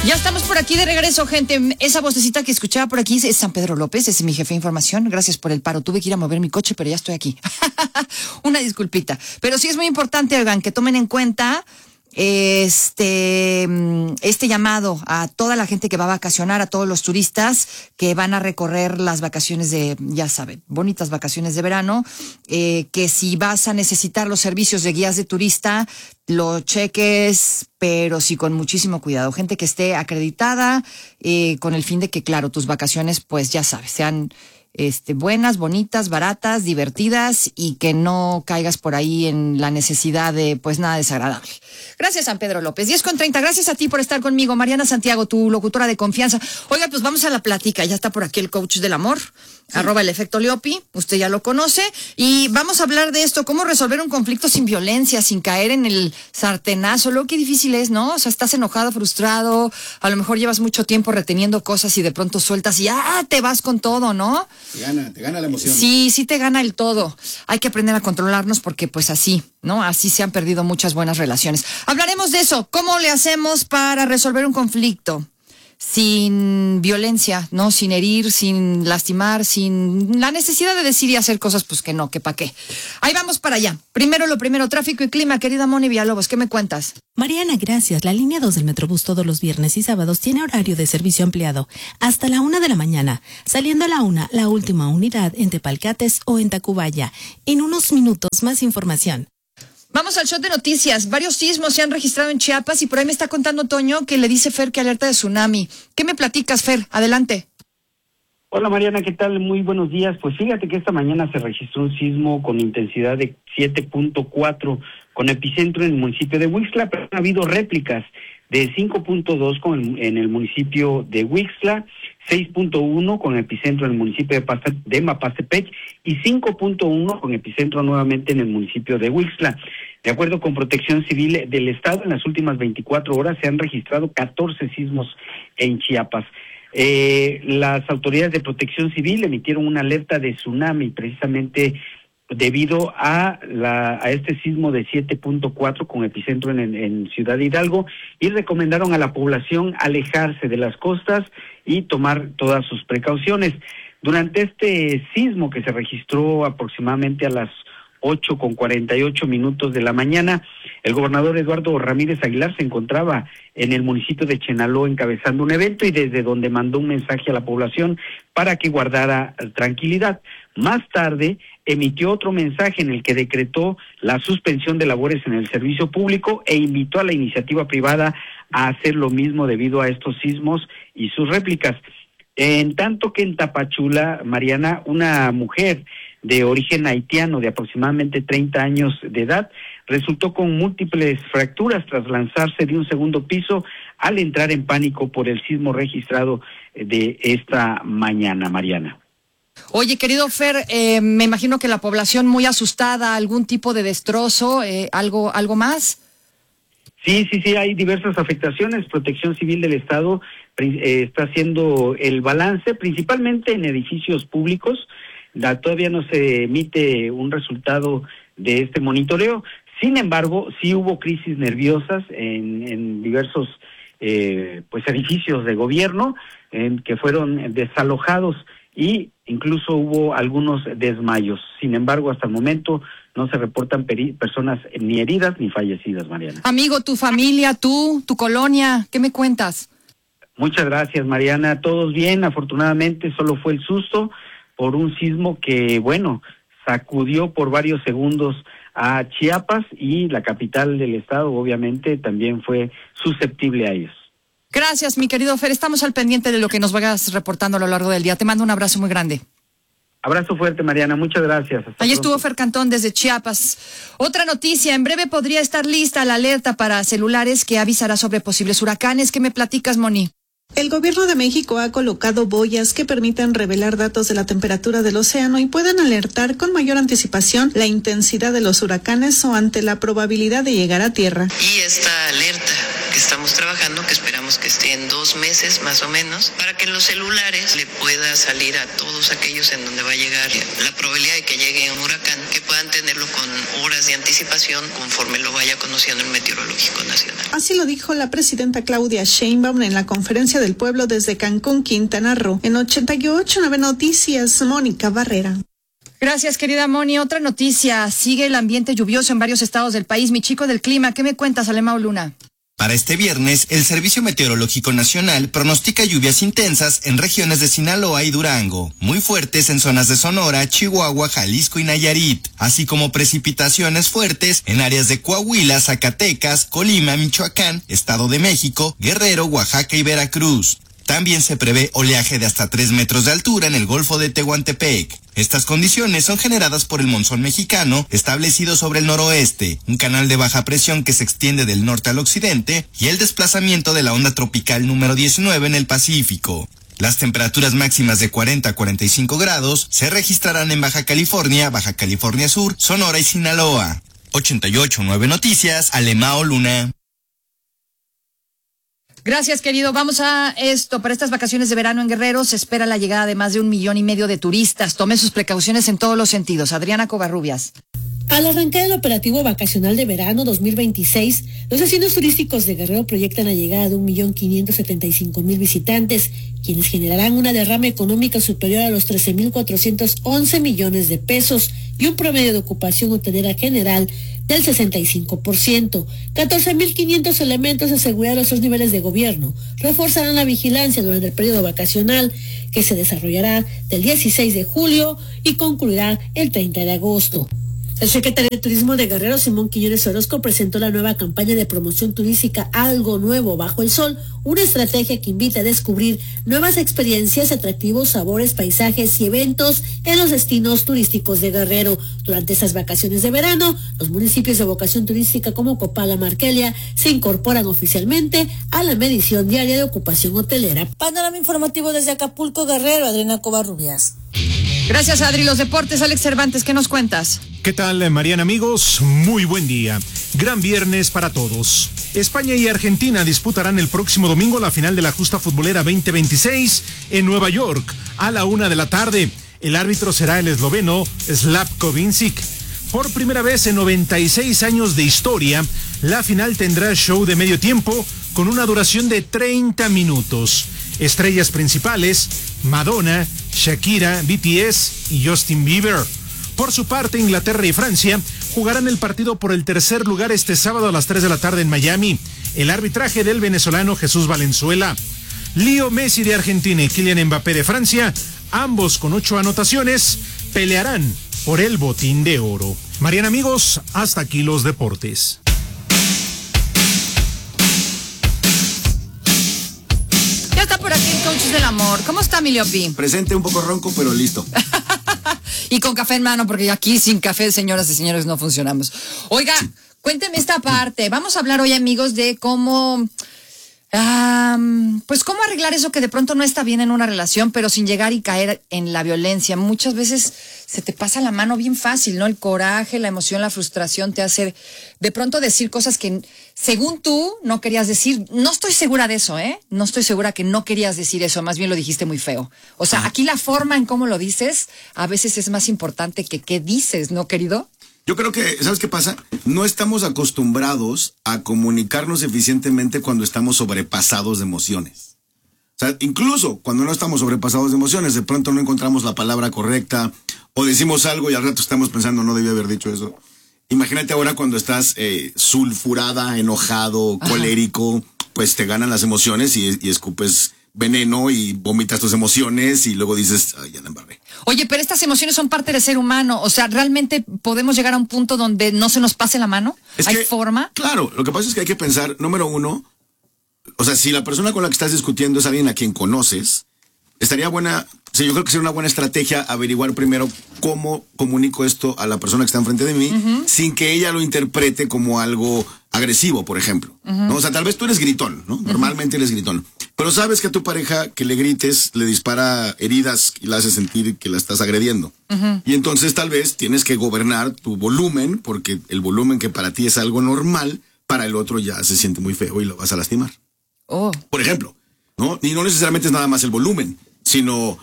Ya estamos por aquí de regreso, gente. Esa vocecita que escuchaba por aquí es San Pedro López, es mi jefe de información. Gracias por el paro. Tuve que ir a mover mi coche, pero ya estoy aquí. Una disculpita. Pero sí es muy importante, oigan, que tomen en cuenta este llamado a toda la gente que va a vacacionar, a todos los turistas que van a recorrer las vacaciones de, ya saben, bonitas vacaciones de verano, que si vas a necesitar los servicios de guías de turista, lo cheques, pero sí con muchísimo cuidado. Gente que esté acreditada, con el fin de que, claro, tus vacaciones, pues ya sabes, sean buenas, bonitas, baratas, divertidas y que no caigas por ahí en la necesidad de, pues, nada desagradable. Gracias, San Pedro López. 10:30. Gracias a ti por estar conmigo. Mariana Santiago, tu locutora de confianza. Oiga, pues vamos a la plática. Ya está por aquí el coach del amor, sí. @el efecto Leopi. Usted ya lo conoce. Y vamos a hablar de esto, cómo resolver un conflicto sin violencia, sin caer en el sartenazo. Lo que difícil es, ¿no? O sea, estás enojado, frustrado. A lo mejor llevas mucho tiempo reteniendo cosas y de pronto sueltas y te vas con todo, ¿no? Te gana la emoción. Sí, te gana el todo. Hay que aprender a controlarnos porque pues así, ¿no? Así se han perdido muchas buenas relaciones. Hablaremos de eso. ¿Cómo le hacemos para resolver un conflicto sin violencia, ¿no? Sin herir, sin lastimar, sin la necesidad de decir y hacer cosas pues que no, que pa' qué. Ahí vamos para allá. Primero lo primero, tráfico y clima. Querida Moni Villalobos, ¿qué me cuentas? Mariana, gracias. La línea 2 del Metrobús todos los viernes y sábados tiene horario de servicio ampliado hasta la 1 de la mañana. Saliendo a la 1, la última unidad en Tepalcates o en Tacubaya. En unos minutos, más información. Vamos al shot de noticias. Varios sismos se han registrado en Chiapas y por ahí me está contando Toño que le dice Fer que alerta de tsunami. ¿Qué me platicas, Fer? Adelante. Hola Mariana, ¿qué tal? Muy buenos días. Pues fíjate que esta mañana se registró un sismo con intensidad de 7.4 con epicentro en el municipio de Huixtla, pero ha habido réplicas de 5.2 en el municipio de Huixtla, 6.1 con epicentro en el municipio de Mapastepec y 5.1 con epicentro nuevamente en el municipio de Huixtla. De acuerdo con Protección Civil del Estado, en las últimas 24 horas se han registrado 14 sismos en Chiapas. Las autoridades de Protección Civil emitieron una alerta de tsunami precisamente debido a este sismo de 7.4 con epicentro en Ciudad Hidalgo y recomendaron a la población alejarse de las costas y tomar todas sus precauciones. Durante este sismo que se registró aproximadamente a las 8:48 de la mañana, el gobernador Eduardo Ramírez Aguilar se encontraba en el municipio de Chenaló encabezando un evento y desde donde mandó un mensaje a la población para que guardara tranquilidad. Más tarde emitió otro mensaje en el que decretó la suspensión de labores en el servicio público e invitó a la iniciativa privada a hacer lo mismo debido a estos sismos y sus réplicas. En tanto que en Tapachula, Mariana, una mujer de origen haitiano de aproximadamente 30 años de edad resultó con múltiples fracturas tras lanzarse de un segundo piso al entrar en pánico por el sismo registrado de esta mañana, Mariana. Oye, querido Fer, me imagino que la población muy asustada, algún tipo de destrozo, algo más. Sí, hay diversas afectaciones. Protección Civil del Estado está haciendo el balance, principalmente en edificios públicos. Todavía no se emite un resultado de este monitoreo. Sin embargo, sí hubo crisis nerviosas en diversos edificios de gobierno que fueron desalojados y incluso hubo algunos desmayos. Sin embargo, hasta el momento no se reportan personas ni heridas ni fallecidas, Mariana. Amigo, tu familia, tu colonia, ¿qué me cuentas? Muchas gracias, Mariana. Todos bien, afortunadamente solo fue el susto por un sismo que, sacudió por varios segundos a Chiapas y la capital del estado, obviamente, también fue susceptible a ellos. Gracias, mi querido Fer. Estamos al pendiente de lo que nos vayas reportando a lo largo del día. Te mando un abrazo muy grande. Abrazo fuerte, Mariana. Muchas gracias. Ahí estuvo Fer Cantón desde Chiapas. Otra noticia. En breve podría estar lista la alerta para celulares que avisará sobre posibles huracanes. ¿Qué me platicas, Moni? El gobierno de México ha colocado boyas que permiten revelar datos de la temperatura del océano y pueden alertar con mayor anticipación la intensidad de los huracanes o ante la probabilidad de llegar a tierra. Y esta alerta que estamos trabajando, que esperamos que esté en 2 meses más o menos, para que en los celulares le pueda salir a todos aquellos en donde va a llegar la probabilidad de que llegue un huracán, que puedan tenerlo con horas de anticipación conforme lo vaya conociendo el Meteorológico Nacional. Así lo dijo la presidenta Claudia Sheinbaum en la Conferencia del Pueblo desde Cancún, Quintana Roo. En 88.9 Noticias, Mónica Barrera. Gracias, querida Moni. Otra noticia. Sigue el ambiente lluvioso en varios estados del país. Mi chico del clima, ¿qué me cuentas, Alemão Luna? Para este viernes, el Servicio Meteorológico Nacional pronostica lluvias intensas en regiones de Sinaloa y Durango, muy fuertes en zonas de Sonora, Chihuahua, Jalisco y Nayarit, así como precipitaciones fuertes en áreas de Coahuila, Zacatecas, Colima, Michoacán, Estado de México, Guerrero, Oaxaca y Veracruz. También se prevé oleaje de hasta 3 metros de altura en el Golfo de Tehuantepec. Estas condiciones son generadas por el monzón mexicano establecido sobre el noroeste, un canal de baja presión que se extiende del norte al occidente y el desplazamiento de la onda tropical número 19 en el Pacífico. Las temperaturas máximas de 40 a 45 grados se registrarán en Baja California Sur, Sonora y Sinaloa. 88.9 Noticias, Alemão Luna. Gracias, querido. Vamos a esto. Para estas vacaciones de verano en Guerrero se espera la llegada de más de 1,5 millones de turistas. Tome sus precauciones en todos los sentidos. Adriana Covarrubias. Al arrancar el operativo vacacional de verano 2026, los destinos turísticos de Guerrero proyectan la llegada de 1,575,000 visitantes, quienes generarán una derrama económica superior a los 13,411 millones de pesos y un promedio de ocupación hotelera general del 65%. 14,500 elementos de seguridad de los 3 niveles de gobierno reforzarán la vigilancia durante el periodo vacacional, que se desarrollará del 16 de julio y concluirá el 30 de agosto. El secretario de Turismo de Guerrero, Simón Quiñones Orozco, presentó la nueva campaña de promoción turística Algo Nuevo Bajo el Sol, una estrategia que invita a descubrir nuevas experiencias, atractivos sabores, paisajes y eventos en los destinos turísticos de Guerrero. Durante estas vacaciones de verano, los municipios de vocación turística como Copala, Marquelia se incorporan oficialmente a la medición diaria de ocupación hotelera. Panorama informativo desde Acapulco, Guerrero, Adriana Covarrubias. Gracias, Adri. Los deportes, Alex Cervantes, ¿qué nos cuentas? ¿Qué tal, Mariana, amigos? Muy buen día. Gran viernes para todos. España y Argentina disputarán el próximo domingo la final de la Justa Futbolera 2026 en Nueva York a la 1:00 p.m. El árbitro será el esloveno Slavko Vincic. Por primera vez en 96 años de historia, la final tendrá show de medio tiempo con una duración de 30 minutos. Estrellas principales: Madonna, Shakira, BTS y Justin Bieber. Por su parte, Inglaterra y Francia jugarán el partido por el tercer lugar este sábado a las 3:00 p.m. en Miami. El arbitraje del venezolano Jesús Valenzuela. Leo Messi de Argentina y Kylian Mbappé de Francia, ambos con 8 anotaciones, pelearán por el botín de oro. Mariana, amigos, hasta aquí los deportes. Ya está por aquí el coach del amor. ¿Cómo está, mi Leopi? Presente, un poco ronco, pero listo. Y con café en mano, porque aquí sin café, señoras y señores, no funcionamos. Oiga, cuénteme esta parte. Vamos a hablar hoy, amigos, de cómo... pues cómo arreglar eso que de pronto no está bien en una relación, pero sin llegar y caer en la violencia. Muchas veces se te pasa la mano bien fácil, ¿no? El coraje, la emoción, la frustración te hace de pronto decir cosas que según tú no querías decir. No estoy segura de eso, ¿eh? No estoy segura que no querías decir eso, más bien lo dijiste muy feo. O sea, aquí la forma en cómo lo dices a veces es más importante que qué dices, ¿no, querido? Yo creo que, ¿sabes qué pasa? No estamos acostumbrados a comunicarnos eficientemente cuando estamos sobrepasados de emociones. O sea, incluso cuando no estamos sobrepasados de emociones, de pronto no encontramos la palabra correcta o decimos algo y al rato estamos pensando, no debía haber dicho eso. Imagínate ahora cuando estás sulfurada, enojado, colérico, pues te ganan las emociones y escupes veneno y vomitas tus emociones y luego dices, ay, ya la embarré. Oye, pero estas emociones son parte del ser humano. O sea, ¿realmente podemos llegar a un punto donde no se nos pase la mano? ¿Hay forma? Claro, lo que pasa es que hay que pensar, número uno, o sea, si la persona con la que estás discutiendo es alguien a quien conoces, estaría buena, sí, yo creo que sería una buena estrategia averiguar primero cómo comunico esto a la persona que está enfrente de mí, sin que ella lo interprete como algo agresivo, por ejemplo. ¿No? O sea, tal vez tú eres gritón, ¿no? Normalmente eres gritón. Pero sabes que a tu pareja que le grites le dispara heridas y la hace sentir que la estás agrediendo. Y entonces tal vez tienes que gobernar tu volumen, porque el volumen que para ti es algo normal, para el otro ya se siente muy feo y lo vas a lastimar. Oh. Por ejemplo, ¿no? Y no necesariamente es nada más el volumen, sino...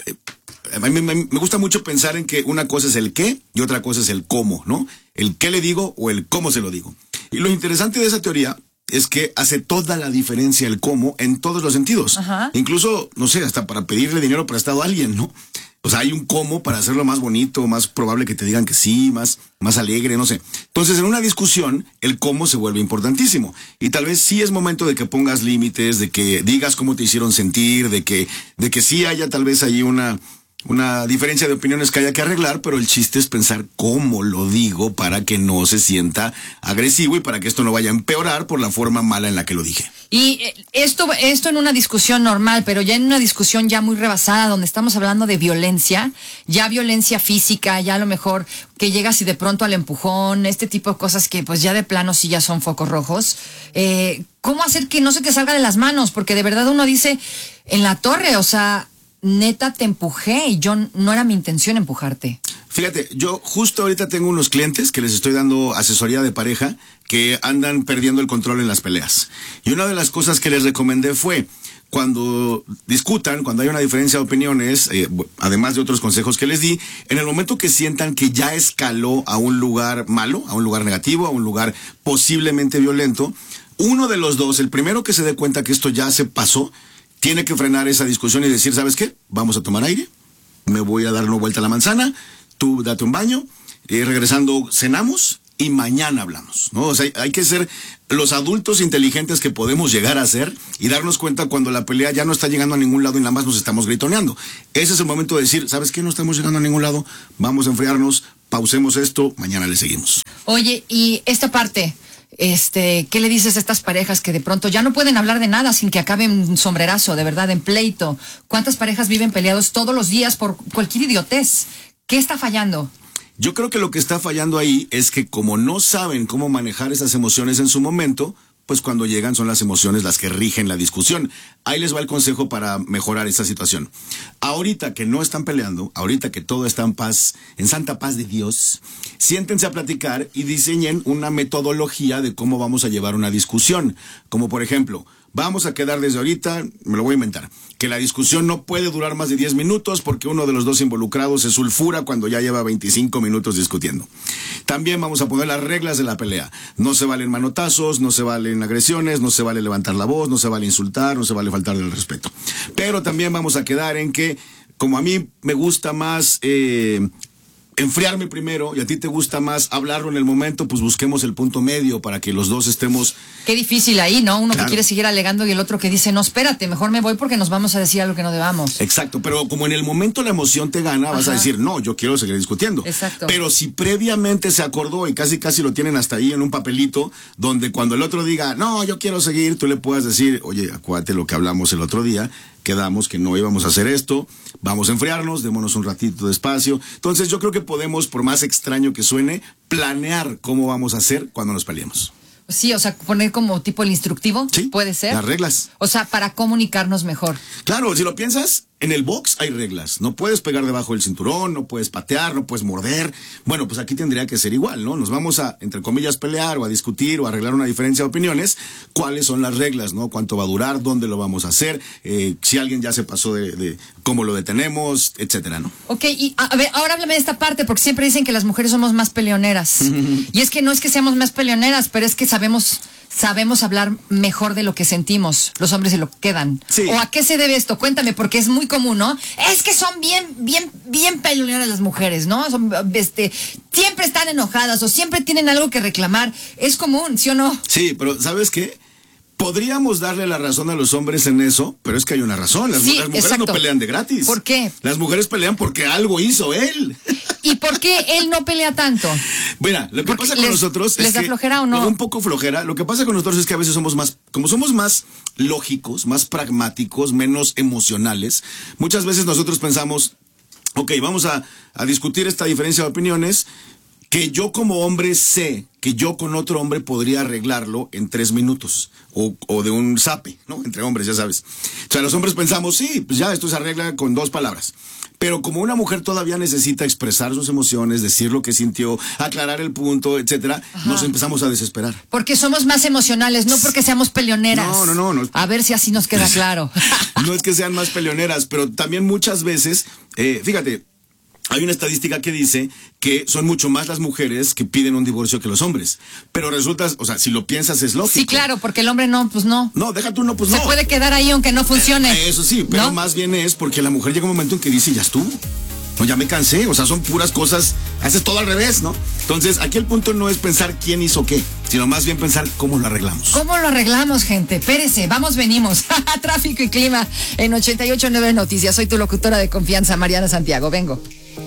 a mí me gusta mucho pensar en que una cosa es el qué y otra cosa es el cómo, ¿no? El qué le digo o el cómo se lo digo. Y lo interesante de esa teoría es que hace toda la diferencia el cómo en todos los sentidos. Ajá. Incluso, no sé, hasta para pedirle dinero prestado a alguien, ¿no? O sea, hay un cómo para hacerlo más bonito, más probable que te digan que sí, más alegre, no sé. Entonces, en una discusión, el cómo se vuelve importantísimo. Y tal vez sí es momento de que pongas límites, de que digas cómo te hicieron sentir, de que sí haya tal vez allí una diferencia de opiniones que haya que arreglar, pero el chiste es pensar cómo lo digo para que no se sienta agresivo y para que esto no vaya a empeorar por la forma mala en la que lo dije. Y esto en una discusión normal, pero ya en una discusión ya muy rebasada, donde estamos hablando de violencia, ya violencia física, ya a lo mejor que llegas y de pronto al empujón, este tipo de cosas que pues ya de plano sí ya son focos rojos. ¿Cómo hacer que no se te salga de las manos? Porque de verdad uno dice, en la torre, o sea... Neta, te empujé y yo no era mi intención empujarte. Fíjate, yo justo ahorita tengo unos clientes que les estoy dando asesoría de pareja que andan perdiendo el control en las peleas. Y una de las cosas que les recomendé fue, cuando discutan, cuando hay una diferencia de opiniones, además de otros consejos que les di, en el momento que sientan que ya escaló a un lugar malo, a un lugar negativo, a un lugar posiblemente violento, uno de los dos, el primero que se dé cuenta que esto ya se pasó, tiene que frenar esa discusión y decir, ¿sabes qué? Vamos a tomar aire, me voy a dar una vuelta a la manzana, tú date un baño, regresando cenamos y mañana hablamos, ¿no? O sea, hay que ser los adultos inteligentes que podemos llegar a ser y darnos cuenta cuando la pelea ya no está llegando a ningún lado y nada más nos estamos gritoneando. Ese es el momento de decir, ¿sabes qué? No estamos llegando a ningún lado, vamos a enfriarnos, pausemos esto, mañana le seguimos. Oye, y esta parte... ¿qué le dices a estas parejas que de pronto ya no pueden hablar de nada sin que acabe un sombrerazo, de verdad, en pleito? ¿Cuántas parejas viven peleados todos los días por cualquier idiotez? ¿Qué está fallando? Yo creo que lo que está fallando ahí es que como no saben cómo manejar esas emociones en su momento, pues cuando llegan son las emociones las que rigen la discusión. Ahí les va el consejo para mejorar esta situación. Ahorita que no están peleando, ahorita que todo está en paz, en santa paz de Dios, siéntense a platicar y diseñen una metodología de cómo vamos a llevar una discusión. Como por ejemplo, vamos a quedar desde ahorita, me lo voy a inventar, que la discusión no puede durar más de 10 minutos porque uno de los dos involucrados se sulfura cuando ya lleva 25 minutos discutiendo. También vamos a poner las reglas de la pelea. No se valen manotazos, no se valen agresiones, no se vale levantar la voz, no se vale insultar, no se vale faltar del respeto. Pero también vamos a quedar en que, como a mí me gusta más... enfriarme primero y a ti te gusta más hablarlo en el momento, pues busquemos el punto medio para que los dos estemos... Qué difícil ahí, ¿no? Uno claro, que quiere seguir alegando y el otro que dice, no, espérate, mejor me voy porque nos vamos a decir algo que no debamos. Exacto, pero como en el momento la emoción te gana, vas a decir, no, yo quiero seguir discutiendo. Exacto. Pero si previamente se acordó y casi lo tienen hasta ahí en un papelito, donde cuando el otro diga, no, yo quiero seguir, tú le puedas decir, oye, acuérdate lo que hablamos el otro día, quedamos que no íbamos a hacer esto, vamos a enfriarnos, démonos un ratito de espacio. Entonces yo creo que podemos, por más extraño que suene, planear cómo vamos a hacer cuando nos peleemos. Sí, o sea, poner como tipo el instructivo, sí, puede ser. Las reglas. O sea, para comunicarnos mejor. Claro, si lo piensas, en el box hay reglas. No puedes pegar debajo del cinturón, no puedes patear, no puedes morder. Bueno, pues aquí tendría que ser igual, ¿no? Nos vamos a, entre comillas, pelear o a discutir o a arreglar una diferencia de opiniones. ¿Cuáles son las reglas, no? ¿Cuánto va a durar? ¿Dónde lo vamos a hacer? Si alguien ya se pasó de cómo lo detenemos, etcétera, ¿no? Ok, y a ver, ahora háblame de esta parte, porque siempre dicen que las mujeres somos más peleoneras. Y es que no es que seamos más peleoneras, pero es que sabemos hablar mejor de lo que sentimos. Los hombres se lo quedan. Sí. ¿O a qué se debe esto? Cuéntame, porque es muy común, ¿no? Es que son bien peleoneras las mujeres, ¿no? Son, siempre están enojadas o siempre tienen algo que reclamar. Es común, ¿sí o no? Sí, pero ¿sabes qué? Podríamos darle la razón a los hombres en eso, pero es que hay una razón. Las mujeres exacto. No pelean de gratis. ¿Por qué? Las mujeres pelean porque algo hizo él. ¿Y por qué él no pelea tanto? Mira, lo que pasa con nosotros es ¿les da flojera o no? Un poco flojera. Lo que pasa con nosotros es que a veces somos más, como somos más lógicos, más pragmáticos, menos emocionales, muchas veces nosotros pensamos, ok, vamos a discutir esta diferencia de opiniones, que yo como hombre sé que yo con otro hombre podría arreglarlo en 3 minutos o de un zape, ¿no? Entre hombres, ya sabes. O sea, los hombres pensamos, sí, pues ya esto se arregla con 2 palabras. Pero como una mujer todavía necesita expresar sus emociones, decir lo que sintió, aclarar el punto, etcétera, nos empezamos a desesperar. Porque somos más emocionales, no porque seamos peleoneras. No. A ver si así nos queda claro. No es que sean más peleoneras, pero también muchas veces, fíjate, hay una estadística que dice que son mucho más las mujeres que piden un divorcio que los hombres. Pero resulta, o sea, si lo piensas es lógico. Sí, claro, porque el hombre no, pues no. No, deja tú, no, pues no. Se puede quedar ahí aunque no funcione. Eso sí, pero más bien es porque la mujer llega un momento en que dice, ya estuvo. No, ya me cansé, o sea, son puras cosas, haces todo al revés, ¿no? Entonces, aquí el punto no es pensar quién hizo qué, sino más bien pensar cómo lo arreglamos. ¿Cómo lo arreglamos, gente? Espérese, vamos, venimos. Tráfico y clima en 88.9 Noticias. Soy tu locutora de confianza, Mariana Santiago. Vengo.